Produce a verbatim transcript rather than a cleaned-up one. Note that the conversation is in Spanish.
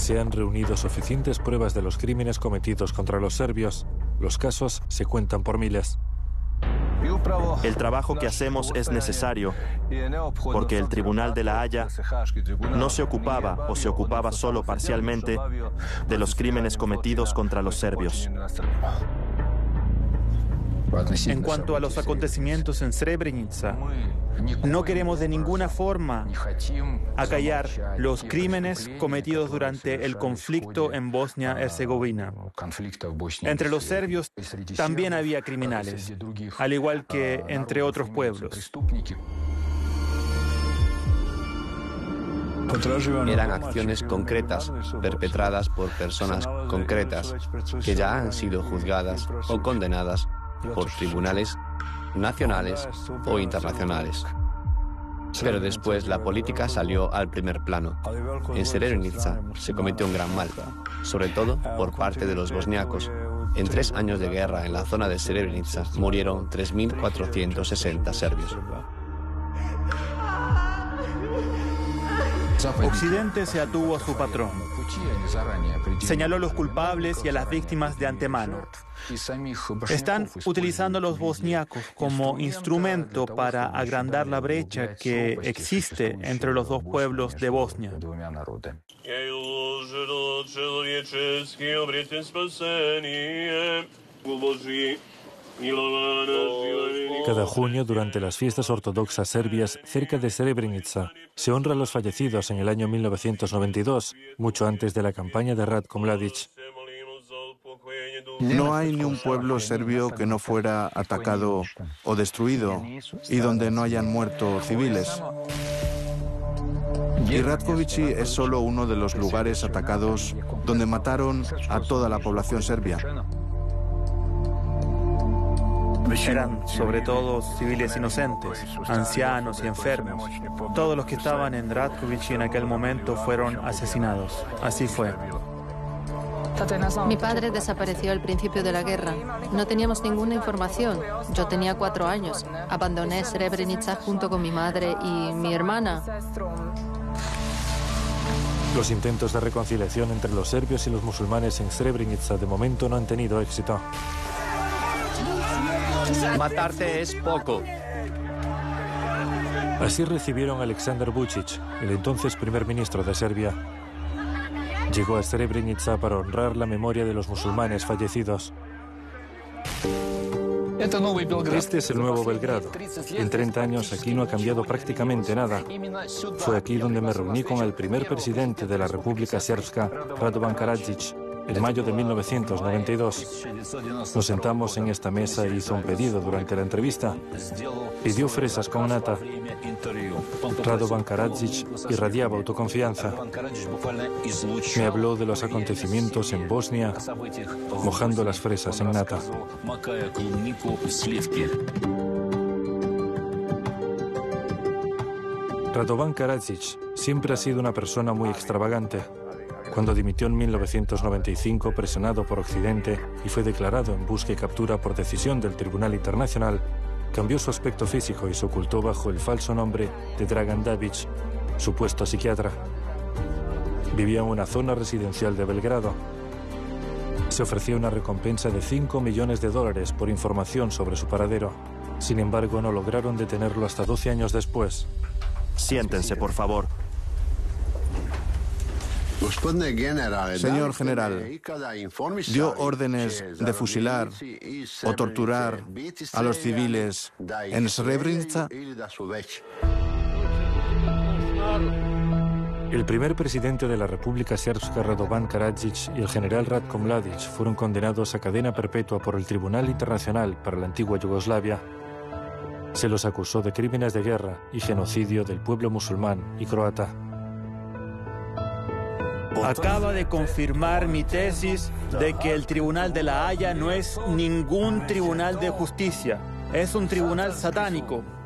Se han reunido suficientes pruebas de los crímenes cometidos contra los serbios. Los casos se cuentan por miles. El trabajo que hacemos es necesario porque el Tribunal de la Haya no se ocupaba o se ocupaba solo parcialmente de los crímenes cometidos contra los serbios. En cuanto a los acontecimientos en Srebrenica, no queremos de ninguna forma acallar los crímenes cometidos durante el conflicto en Bosnia-Herzegovina. Entre los serbios también había criminales, al igual que entre otros pueblos. Eran acciones concretas, perpetradas por personas concretas, que ya han sido juzgadas o condenadas por tribunales nacionales o internacionales. Pero después la política salió al primer plano. En Srebrenica se cometió un gran mal, sobre todo por parte de los bosniacos. En tres años de guerra en la zona de Srebrenica murieron tres mil cuatrocientos sesenta serbios. Occidente se atuvo a su patrón. Señaló a los culpables y a las víctimas de antemano. Están utilizando a los bosniacos como instrumento para agrandar la brecha que existe entre los dos pueblos de Bosnia. Cada junio, durante las fiestas ortodoxas serbias cerca de Srebrenica, se honra a los fallecidos en el año mil novecientos noventa y dos, mucho antes de la campaña de Ratko Mladić. No hay ni un pueblo serbio que no fuera atacado o destruido y donde no hayan muerto civiles. Y Ratkovići es solo uno de los lugares atacados donde mataron a toda la población serbia. Eran sobre todo civiles inocentes, ancianos y enfermos. Todos los que estaban en Ratkovići en aquel momento fueron asesinados. Así fue. Mi padre desapareció al principio de la guerra. No teníamos ninguna información. Yo tenía cuatro años. Abandoné Srebrenica junto con mi madre y mi hermana. Los intentos de reconciliación entre los serbios y los musulmanes en Srebrenica de momento no han tenido éxito. Matarte es poco. Así recibieron a Aleksandar Vučić, el entonces primer ministro de Serbia. Llegó a Srebrenica para honrar la memoria de los musulmanes fallecidos. Este es el nuevo Belgrado. En treinta años aquí no ha cambiado prácticamente nada. Fue aquí donde me reuní con el primer presidente de la República Srpska, Radovan Karadžić, en mayo de mil novecientos noventa y dos. Nos sentamos en esta mesa e hizo un pedido durante la entrevista. Pidió fresas con nata. Radovan Karadžić irradiaba autoconfianza. Me habló de los acontecimientos en Bosnia, mojando las fresas en nata. Radovan Karadžić siempre ha sido una persona muy extravagante. Cuando dimitió en mil novecientos noventa y cinco, presionado por Occidente, y fue declarado en busca y captura por decisión del Tribunal Internacional, cambió su aspecto físico y se ocultó bajo el falso nombre de Dragan Dabić, supuesto psiquiatra. Vivía en una zona residencial de Belgrado. Se ofrecía una recompensa de cinco millones de dólares por información sobre su paradero. Sin embargo, no lograron detenerlo hasta doce años después. Siéntense, por favor. Señor general, ¿dio órdenes de fusilar o torturar a los civiles en Srebrenica? El primer presidente de la República Srpska, Radovan Karadžić, y el general Ratko Mladić fueron condenados a cadena perpetua por el Tribunal Internacional para la antigua Yugoslavia. Se los acusó de crímenes de guerra y genocidio del pueblo musulmán y croata. Acaba de confirmar mi tesis de que el Tribunal de la Haya no es ningún tribunal de justicia. Es un tribunal satánico.